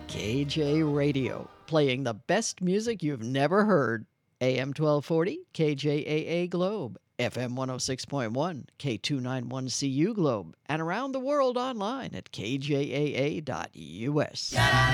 KJ Radio, playing the best music you've never heard. AM 1240, KJAA Globe, FM 106.1, K291CU Globe, and around the world online at kjaa.us.